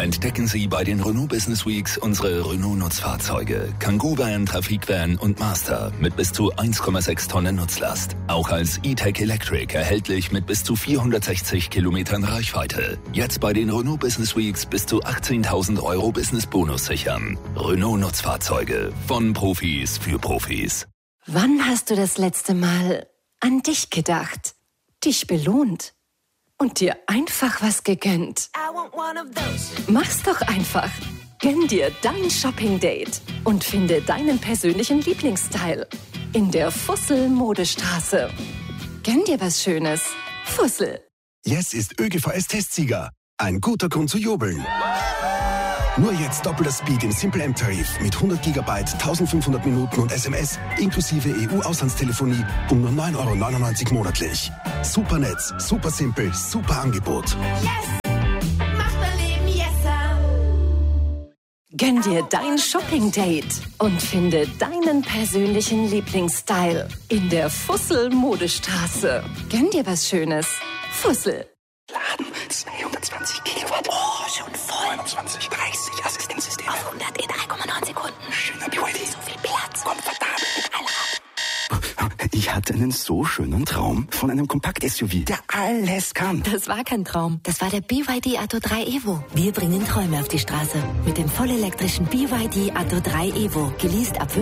Entdecken Sie bei den Renault Business Weeks unsere Renault-Nutzfahrzeuge. Kangoo Van, Trafikvan und Master mit bis zu 1,6 Tonnen Nutzlast. Auch als E-Tech Electric erhältlich mit bis zu 460 Kilometern Reichweite. Jetzt bei den Renault Business Weeks bis zu 18.000 € Business-Bonus sichern. Renault-Nutzfahrzeuge von Profis für Profis. Wann hast du das letzte Mal an dich gedacht? Dich belohnt? Und dir einfach was gegönnt? Mach's doch einfach. Gönn dir dein Shopping-Date und finde deinen persönlichen Lieblingsstyle in der Fussel-Modestraße. Gönn dir was Schönes. Fussel. Jetzt ist ÖGVS-Testsieger. Ein guter Grund zu jubeln. Nur jetzt doppelter Speed im Simple M-Tarif mit 100 GB, 1500 Minuten und SMS inklusive EU-Auslandstelefonie um nur 9,99 € monatlich. Super Netz, super simpel, super Angebot. Yes! Mach dein Leben yesser! Gönn dir dein Shopping-Date und finde deinen persönlichen Lieblingsstyle in der Fussel-Modestraße. Gönn dir was Schönes. Fussel. Laden 220 Kilowatt. Oh, schon voll. 29, 30 Assistenzsystem. Auf 100 in 3,9 Sekunden. Schöner BYD. So viel Platz. Komfortabel mit Allrad. Ich hatte einen so schönen Traum von einem Kompakt-SUV, der alles kann. Das war kein Traum. Das war der BYD Atto 3 Evo. Wir bringen Träume auf die Straße. Mit dem vollelektrischen BYD Atto 3 Evo. Geleast ab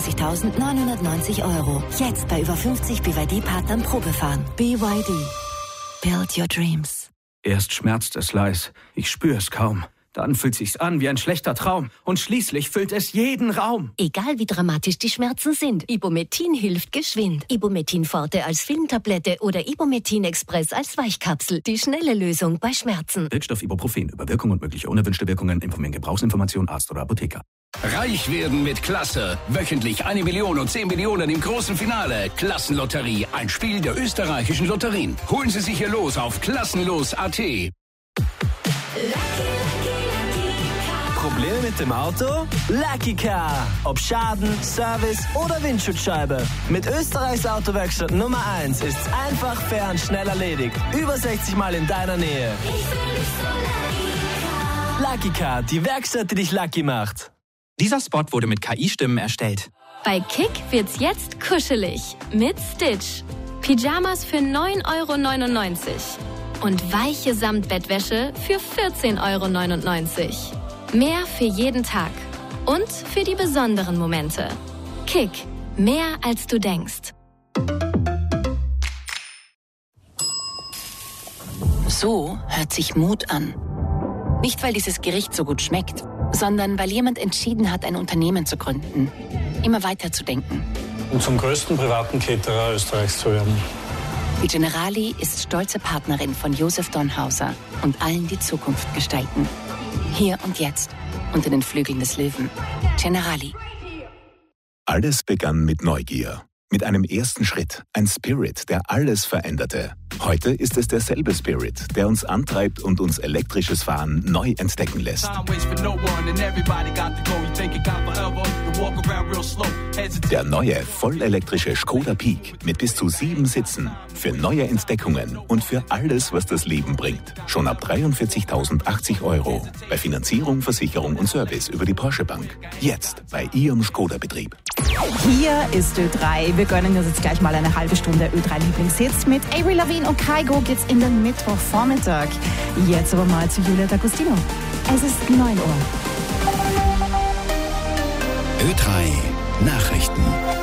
35.990 €. Jetzt bei über 50 BYD-Partnern Probefahren. BYD. Build your dreams. Erst schmerzt es leis, ich spüre es kaum. Dann fühlt sich's an wie ein schlechter Traum. Und schließlich füllt es jeden Raum. Egal wie dramatisch die Schmerzen sind, Ibumetin hilft geschwind. Ibumetin Forte als Filmtablette oder Ibumetin Express als Weichkapsel. Die schnelle Lösung bei Schmerzen. Wirkstoff Ibuprofen. Über Wirkung und mögliche unerwünschte Wirkungen informieren Gebrauchsinformation Arzt oder Apotheker. Reich werden mit Klasse. Wöchentlich 1 Million und 10 Millionen im großen Finale. Klassenlotterie, ein Spiel der österreichischen Lotterien. Holen Sie sich hier los auf klassenlos.at. Probleme mit dem Auto? Lucky Car. Ob Schaden, Service oder Windschutzscheibe. Mit Österreichs Autowerkstatt Nummer 1 ist's einfach, fair und schnell erledigt. Über 60 Mal in deiner Nähe. Lucky Car, die Werkstatt, die dich lucky macht. Dieser Spot wurde mit KI-Stimmen erstellt. Bei Kick wird's jetzt kuschelig. Mit Stitch. Pyjamas für 9,99 € und weiche Samtbettwäsche für 14,99 €. Mehr für jeden Tag. Und für die besonderen Momente. Kick. Mehr als du denkst. So hört sich Mut an. Nicht, weil dieses Gericht so gut schmeckt, sondern weil jemand entschieden hat, ein Unternehmen zu gründen. Immer weiter zu denken. Und zum größten privaten Caterer Österreichs zu werden. Die Generali ist stolze Partnerin von Josef Donhauser und allen, die Zukunft gestalten. Hier und jetzt, unter den Flügeln des Löwen. Generali. Alles begann mit Neugier. Mit einem ersten Schritt. Ein Spirit, der alles veränderte. Heute ist es derselbe Spirit, der uns antreibt und uns elektrisches Fahren neu entdecken lässt. Der neue, vollelektrische Skoda Peak mit bis zu 7 Sitzen. Für neue Entdeckungen und für alles, was das Leben bringt. Schon ab 43.080 €. Bei Finanzierung, Versicherung und Service über die Porsche Bank. Jetzt bei Ihrem Skoda-Betrieb. Hier ist Ö3. Wir gönnen uns jetzt gleich mal eine halbe Stunde Ö3-Lieblingshits. Mit Avril Lavigne und Kygo geht's in den Mittwochvormittag. Jetzt aber mal zu Julia D'Agostino. Es ist 9 Uhr. Ö3 Nachrichten.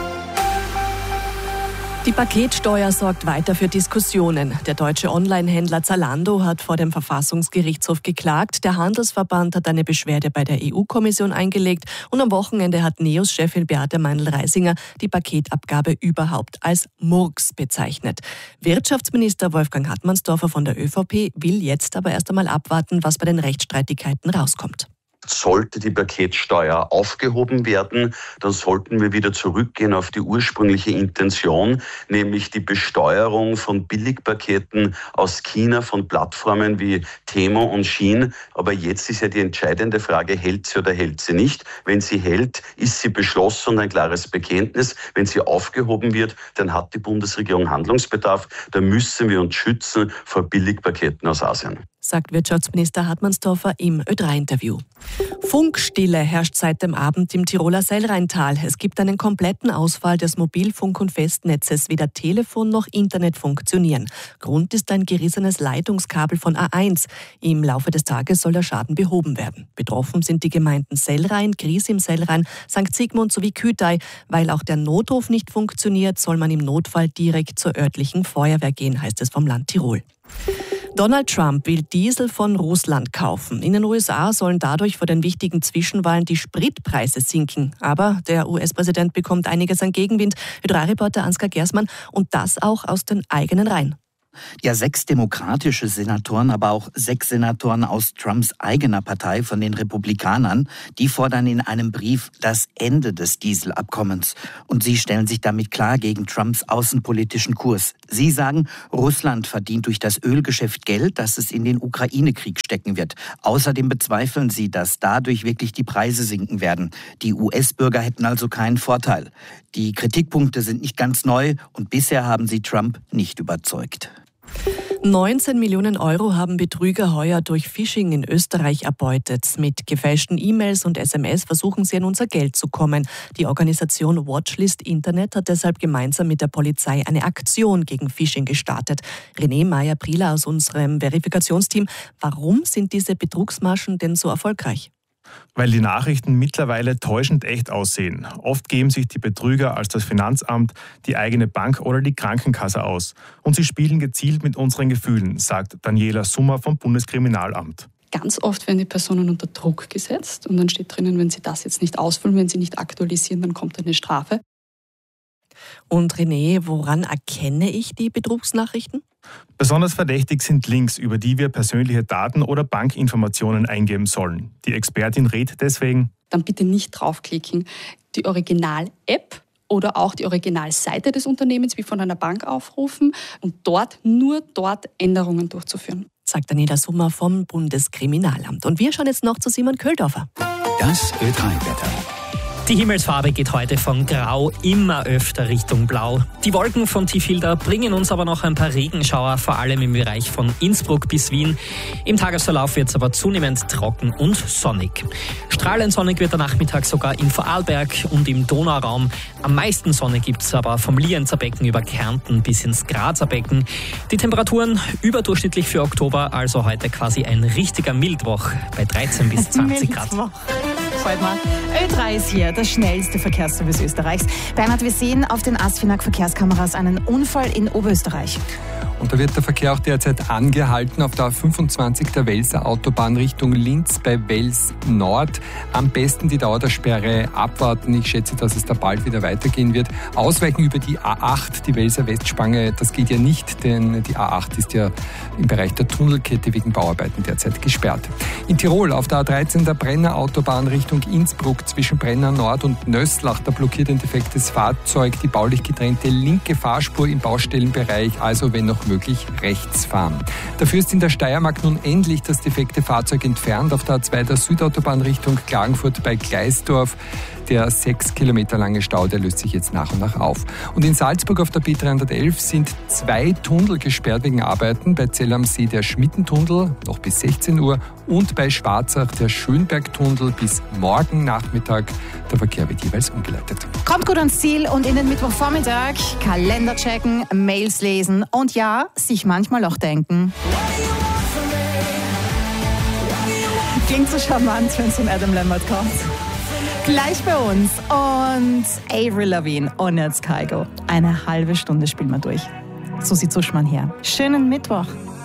Die Paketsteuer sorgt weiter für Diskussionen. Der deutsche Onlinehändler Zalando hat vor dem Verfassungsgerichtshof geklagt. Der Handelsverband hat eine Beschwerde bei der EU-Kommission eingelegt. Und am Wochenende hat NEOS-Chefin Beate Meinl-Reisinger die Paketabgabe überhaupt als Murks bezeichnet. Wirtschaftsminister Wolfgang Hartmannsdorfer von der ÖVP will jetzt aber erst einmal abwarten, was bei den Rechtsstreitigkeiten rauskommt. Sollte die Paketsteuer aufgehoben werden, dann sollten wir wieder zurückgehen auf die ursprüngliche Intention, nämlich die Besteuerung von Billigpaketen aus China von Plattformen wie Temu und Shein. Aber jetzt ist ja die entscheidende Frage, hält sie oder hält sie nicht? Wenn sie hält, ist sie beschlossen und ein klares Bekenntnis. Wenn sie aufgehoben wird, dann hat die Bundesregierung Handlungsbedarf. Da müssen wir uns schützen vor Billigpaketen aus Asien. sagt Wirtschaftsminister Hartmannsdorfer im Ö3-Interview. Funkstille herrscht seit dem Abend im Tiroler Sellrheintal. Es gibt einen kompletten Ausfall des Mobilfunk- und Festnetzes. Weder Telefon noch Internet funktionieren. Grund ist ein gerissenes Leitungskabel von A1. Im Laufe des Tages soll der Schaden behoben werden. Betroffen sind die Gemeinden Sellrhein, Gries im Sellrhein, St. Sigmund sowie Kütei. Weil auch der Notruf nicht funktioniert, soll man im Notfall direkt zur örtlichen Feuerwehr gehen, heißt es vom Land Tirol. Donald Trump will Diesel von Russland kaufen. In den USA sollen dadurch vor den wichtigen Zwischenwahlen die Spritpreise sinken. Aber der US-Präsident bekommt einiges an Gegenwind. Ö3-Reporter Ansgar Gersmann, und das auch aus den eigenen Reihen. Ja, 6 demokratische Senatoren, aber auch 6 Senatoren aus Trumps eigener Partei von den Republikanern, die fordern in einem Brief das Ende des Dieselabkommens. Und sie stellen sich damit klar gegen Trumps außenpolitischen Kurs. Sie sagen, Russland verdient durch das Ölgeschäft Geld, das es in den Ukraine-Krieg stecken wird. Außerdem bezweifeln sie, dass dadurch wirklich die Preise sinken werden. Die US-Bürger hätten also keinen Vorteil. Die Kritikpunkte sind nicht ganz neu und bisher haben sie Trump nicht überzeugt. 19 Millionen Euro haben Betrüger heuer durch Phishing in Österreich erbeutet. Mit gefälschten E-Mails und SMS versuchen sie an unser Geld zu kommen. Die Organisation Watchlist Internet hat deshalb gemeinsam mit der Polizei eine Aktion gegen Phishing gestartet. René Meyer-Prieler aus unserem Verifikationsteam. Warum sind diese Betrugsmaschen denn so erfolgreich? Weil die Nachrichten mittlerweile täuschend echt aussehen. Oft geben sich die Betrüger als das Finanzamt, die eigene Bank oder die Krankenkasse aus. Und sie spielen gezielt mit unseren Gefühlen, sagt Daniela Summer vom Bundeskriminalamt. Ganz oft werden die Personen unter Druck gesetzt und dann steht drinnen, wenn sie das jetzt nicht ausfüllen, wenn sie nicht aktualisieren, dann kommt eine Strafe. Und René, woran erkenne ich die Betrugsnachrichten? Besonders verdächtig sind Links, über die wir persönliche Daten oder Bankinformationen eingeben sollen. Die Expertin rät deswegen: Dann bitte nicht draufklicken. Die Original-App oder auch die Originalseite des Unternehmens wie von einer Bank aufrufen und nur dort Änderungen durchzuführen. Sagt Daniela Summer vom Bundeskriminalamt. Und wir schauen jetzt noch zu Simon Köldorfer. Das Ö3-Wetter. Die Himmelsfarbe geht heute von Grau immer öfter Richtung Blau. Die Wolken von Tifilda bringen uns aber noch ein paar Regenschauer, vor allem im Bereich von Innsbruck bis Wien. Im Tagesverlauf wird es aber zunehmend trocken und sonnig. Strahlend sonnig wird der Nachmittag sogar in Vorarlberg und im Donauraum. Am meisten Sonne gibt es aber vom Lienzer Becken über Kärnten bis ins Grazer Becken. Die Temperaturen überdurchschnittlich für Oktober, also heute quasi ein richtiger Mittwoch bei 13 bis 20 Grad. Ö3 ist hier, das schnellste Verkehrsservice Österreichs. Bernhard, wir sehen auf den ASFINAG-Verkehrskameras einen Unfall in Oberösterreich. Und da wird der Verkehr auch derzeit angehalten auf der A25 der Welser Autobahn Richtung Linz bei Wels Nord. Am besten die Dauer der Sperre abwarten. Ich schätze, dass es da bald wieder weitergehen wird. Ausweichen über die A8, die Welser Westspange, das geht ja nicht, denn die A8 ist ja im Bereich der Tunnelkette wegen Bauarbeiten derzeit gesperrt. In Tirol auf der A13 der Brenner Autobahn Richtung Innsbruck zwischen Brenner Nord und Nösslach, da blockiert ein defektes Fahrzeug die baulich getrennte linke Fahrspur im Baustellenbereich, also wenn noch möglich rechts fahren. Dafür ist in der Steiermark nun endlich das defekte Fahrzeug entfernt. Auf der A2 der Südautobahn Richtung Klagenfurt bei Gleisdorf. Der 6 Kilometer lange Stau, der löst sich jetzt nach und nach auf. Und in Salzburg auf der B311 sind 2 Tunnel gesperrt wegen Arbeiten. Bei Zell am See der Schmittentunnel noch bis 16 Uhr und bei Schwarzach der Schönbergtunnel bis morgen Nachmittag. Der Verkehr wird jeweils umgeleitet. Kommt gut ans Ziel und in den Mittwochvormittag Kalender checken, Mails lesen und ja, sich manchmal auch denken. Klingt so charmant, wenn es von Adam Lambert kommt. Gleich bei uns und Avril Lavigne und jetzt Kygo. Eine halbe Stunde spielen wir durch. Susi Zuschmann hier. Schönen Mittwoch.